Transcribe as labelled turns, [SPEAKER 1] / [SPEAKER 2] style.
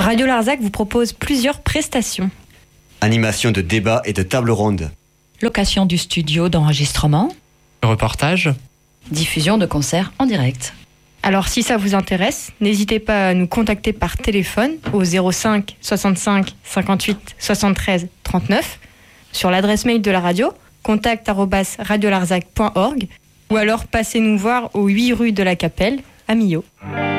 [SPEAKER 1] Radio Larzac vous propose plusieurs prestations.
[SPEAKER 2] Animation de débats et de tables rondes.
[SPEAKER 3] Location du studio d'enregistrement.
[SPEAKER 4] Reportage.
[SPEAKER 5] Diffusion de concerts en direct.
[SPEAKER 1] Alors si ça vous intéresse, n'hésitez pas à nous contacter par téléphone au 05 65 58 73 39 sur l'adresse mail de la radio contact@radiolarzac.org ou alors passez nous voir au 8 rue de la Capelle à Millau.